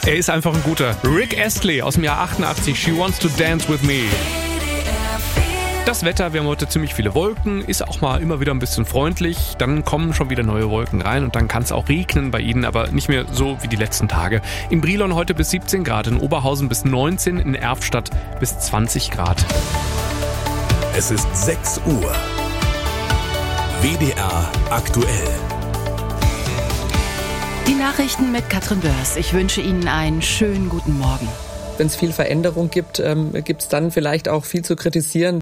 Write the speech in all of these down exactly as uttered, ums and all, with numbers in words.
Er ist einfach ein guter. Rick Astley aus dem Jahr achtundachtzig, She Wants to Dance With Me. Das Wetter, wir haben heute ziemlich viele Wolken, ist auch mal immer wieder ein bisschen freundlich. Dann kommen schon wieder neue Wolken rein und dann kann es auch regnen bei Ihnen, aber nicht mehr so wie die letzten Tage. In Brilon heute bis siebzehn Grad, in Oberhausen bis neunzehn, in Erftstadt bis zwanzig Grad. Es ist sechs Uhr. W D R aktuell. Die Nachrichten mit Katrin Börs. Ich wünsche Ihnen einen schönen guten Morgen. Wenn es viel Veränderung gibt, ähm, gibt es dann vielleicht auch viel zu kritisieren.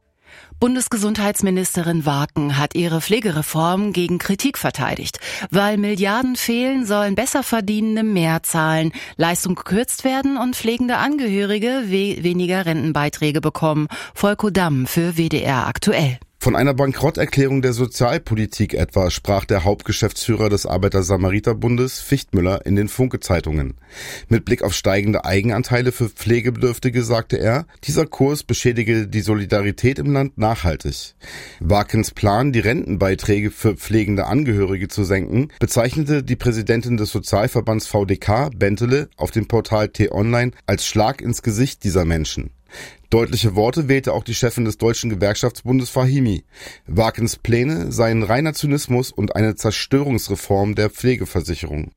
Bundesgesundheitsministerin Waken hat ihre Pflegereform gegen Kritik verteidigt. Weil Milliarden fehlen, sollen Besserverdienende mehr zahlen, Leistung gekürzt werden und pflegende Angehörige we- weniger Rentenbeiträge bekommen. Volko Damm für W D R aktuell. Von einer Bankrotterklärung der Sozialpolitik etwa sprach der Hauptgeschäftsführer des Arbeiter-Samariter-Bundes Fichtmüller in den Funke-Zeitungen. Mit Blick auf steigende Eigenanteile für Pflegebedürftige sagte er, dieser Kurs beschädige die Solidarität im Land nachhaltig. Wakens Plan, die Rentenbeiträge für pflegende Angehörige zu senken, bezeichnete die Präsidentin des Sozialverbands V D K, Bentele, auf dem Portal T-Online als Schlag ins Gesicht dieser Menschen. Deutliche Worte wählte auch die Chefin des Deutschen Gewerkschaftsbundes Fahimi. Wakens Pläne seien reiner Zynismus und eine Zerstörungsreform der Pflegeversicherung.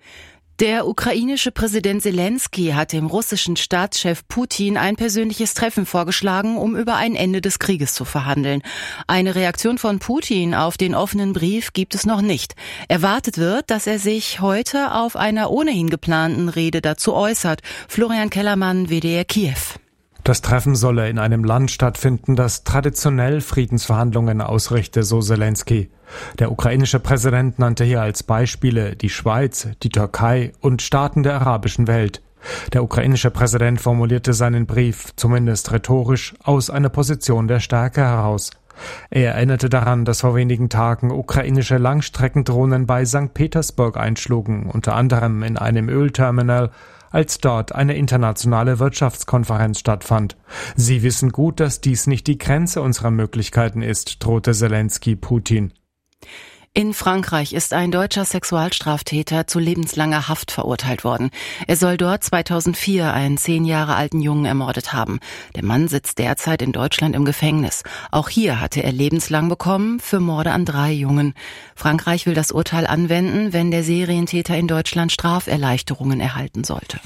Der ukrainische Präsident Zelensky hat dem russischen Staatschef Putin ein persönliches Treffen vorgeschlagen, um über ein Ende des Krieges zu verhandeln. Eine Reaktion von Putin auf den offenen Brief gibt es noch nicht. Erwartet wird, dass er sich heute auf einer ohnehin geplanten Rede dazu äußert. Florian Kellermann, W D R Kiew. Das Treffen solle in einem Land stattfinden, das traditionell Friedensverhandlungen ausrichte, so Zelensky. Der ukrainische Präsident nannte hier als Beispiele die Schweiz, die Türkei und Staaten der arabischen Welt. Der ukrainische Präsident formulierte seinen Brief, zumindest rhetorisch, aus einer Position der Stärke heraus. Er erinnerte daran, dass vor wenigen Tagen ukrainische Langstreckendrohnen bei Sankt Petersburg einschlugen, unter anderem in einem Ölterminal, als dort eine internationale Wirtschaftskonferenz stattfand. Sie wissen gut, dass dies nicht die Grenze unserer Möglichkeiten ist, drohte Zelensky Putin. In Frankreich ist ein deutscher Sexualstraftäter zu lebenslanger Haft verurteilt worden. Er soll dort zweitausendvier einen zehn Jahre alten Jungen ermordet haben. Der Mann sitzt derzeit in Deutschland im Gefängnis. Auch hier hatte er lebenslang bekommen für Morde an drei Jungen. Frankreich will das Urteil anwenden, wenn der Serientäter in Deutschland Straferleichterungen erhalten sollte.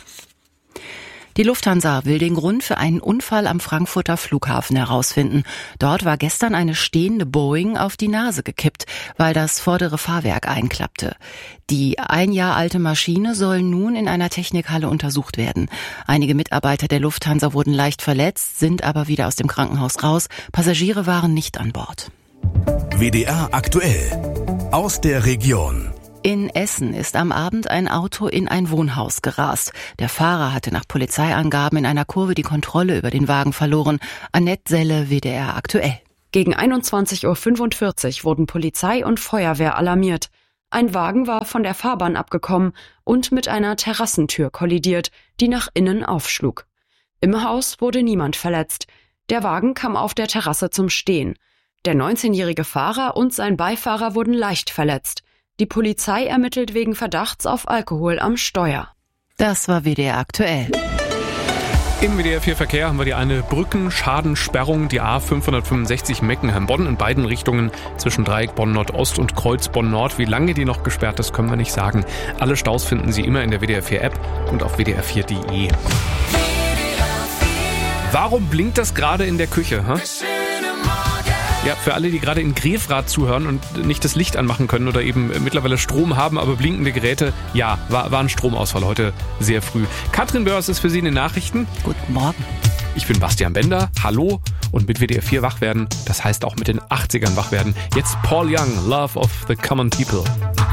Die Lufthansa will den Grund für einen Unfall am Frankfurter Flughafen herausfinden. Dort war gestern eine stehende Boeing auf die Nase gekippt, weil das vordere Fahrwerk einklappte. Die ein Jahr alte Maschine soll nun in einer Technikhalle untersucht werden. Einige Mitarbeiter der Lufthansa wurden leicht verletzt, sind aber wieder aus dem Krankenhaus raus. Passagiere waren nicht an Bord. W D R aktuell. Aus der Region. In Essen ist am Abend ein Auto in ein Wohnhaus gerast. Der Fahrer hatte nach Polizeiangaben in einer Kurve die Kontrolle über den Wagen verloren. Annette Selle, W D R aktuell. Gegen einundzwanzig Uhr fünfundvierzig wurden Polizei und Feuerwehr alarmiert. Ein Wagen war von der Fahrbahn abgekommen und mit einer Terrassentür kollidiert, die nach innen aufschlug. Im Haus wurde niemand verletzt. Der Wagen kam auf der Terrasse zum Stehen. Der neunzehnjährige Fahrer und sein Beifahrer wurden leicht verletzt. Die Polizei ermittelt wegen Verdachts auf Alkohol am Steuer. Das war W D R aktuell. Im W D R vier Verkehr haben wir die eine Brückenschadensperrung, die A fünfhundertfünfundsechzig Meckenheim-Bonn in beiden Richtungen zwischen Dreieck Bonn-Nord-Ost und Kreuz Bonn-Nord. Wie lange die noch gesperrt ist, können wir nicht sagen. Alle Staus finden Sie immer in der W D R vier App und auf w d r vier punkt d e. Warum blinkt das gerade in der Küche? Hä? Ja, für alle, die gerade in Grefrath zuhören und nicht das Licht anmachen können oder eben mittlerweile Strom haben, aber blinkende Geräte, ja, war, war ein Stromausfall heute sehr früh. Katrin Börs ist für Sie in den Nachrichten. Guten Morgen. Ich bin Bastian Bender, hallo, und mit W D R vier wach werden, das heißt auch mit den achtzigern wach werden. Jetzt Paul Young, Love of the Common People.